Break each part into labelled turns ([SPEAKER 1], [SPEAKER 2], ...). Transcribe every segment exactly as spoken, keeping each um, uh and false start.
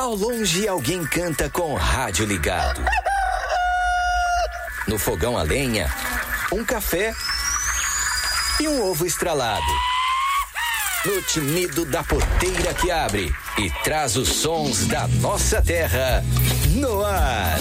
[SPEAKER 1] Ao longe, alguém canta com rádio ligado. No fogão a lenha, um café e um ovo estralado. No tinido da porteira que abre e traz os sons da nossa terra. No ar,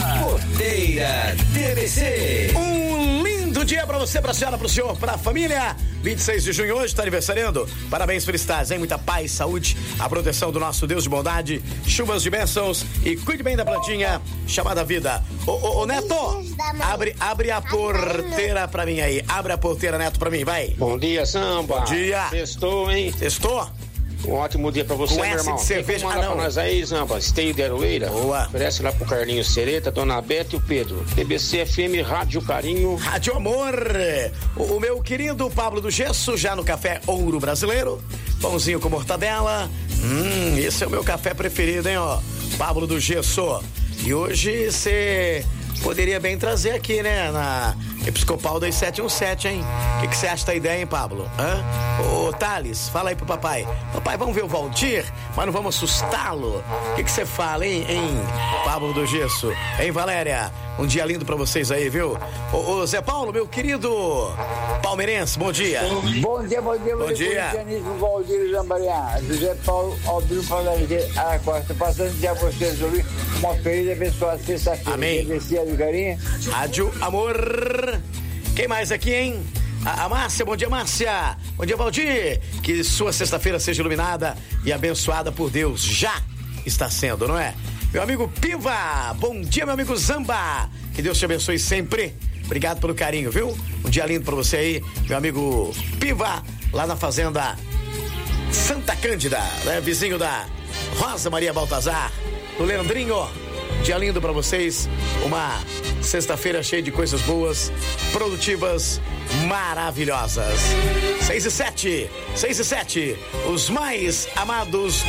[SPEAKER 1] Porteira T B C.
[SPEAKER 2] Um lindo dia pra você, pra senhora, pro senhor, pra família. vinte e seis de junho hoje, tá aniversariando. Parabéns, felicidades, hein? Muita paz, saúde, a proteção do nosso Deus de bondade, chuvas de bênçãos e cuide bem da plantinha chamada vida. Ô, ô, ô Neto, abre, abre a porteira pra mim aí. Abre a porteira, Neto, pra mim, vai.
[SPEAKER 3] Bom dia, Samba.
[SPEAKER 2] Bom dia.
[SPEAKER 3] Sextou, hein?
[SPEAKER 2] Sextou?
[SPEAKER 3] Um ótimo dia pra você,
[SPEAKER 2] Com
[SPEAKER 3] meu
[SPEAKER 2] essa
[SPEAKER 3] irmão.
[SPEAKER 2] de cerveja,
[SPEAKER 3] manda
[SPEAKER 2] ah, não.
[SPEAKER 3] pra nós aí, Samba. Esteio de Aroeira.
[SPEAKER 2] Boa.
[SPEAKER 3] Oferece lá pro Carlinhos Sereta, Dona Beta e o Pedro. T B C F M, Rádio Carinho.
[SPEAKER 2] Rádio Amor. O, o meu querido Pablo do Gesso, já no Café Ouro Brasileiro. Pãozinho com mortadela. Hum, esse é o meu café preferido, hein, ó. Pablo do Gesso. E hoje você poderia bem trazer aqui, né, na Episcopal dois sete um sete, hein? O que você acha da ideia, hein, Pablo? Hã? Ô, Thales, fala aí pro papai. Papai, vamos ver o Valdir, mas não vamos assustá-lo. O que você fala, hein, hein, Pablo do Gesso? Hein, Valéria? Um dia lindo pra vocês aí, viu? Ô, ô Zé Paulo, meu querido palmeirense, bom dia.
[SPEAKER 4] Bom dia, bom dia,
[SPEAKER 2] bom dia.
[SPEAKER 4] Valdir Zambariá, José Paulo Albino Palmeirense, a Costa, passando dia a vocês ouvir uma feliz e abençoada sexta-feira.
[SPEAKER 2] Amém. Rádio Amor. Quem mais aqui, hein? A, a Márcia, bom dia, Márcia. Bom dia, Valdir. Que sua sexta-feira seja iluminada e abençoada por Deus. Já está sendo, não é? Meu amigo Piva, bom dia, meu amigo Zamba. Que Deus te abençoe sempre. Obrigado pelo carinho, viu? Um dia lindo pra você aí, meu amigo Piva, lá na fazenda Santa Cândida, né? Vizinho da Rosa Maria Baltazar, do Leandrinho. Dia lindo pra vocês, uma sexta-feira cheia de coisas boas, produtivas, maravilhosas. Seis e sete, seis e sete, os mais amados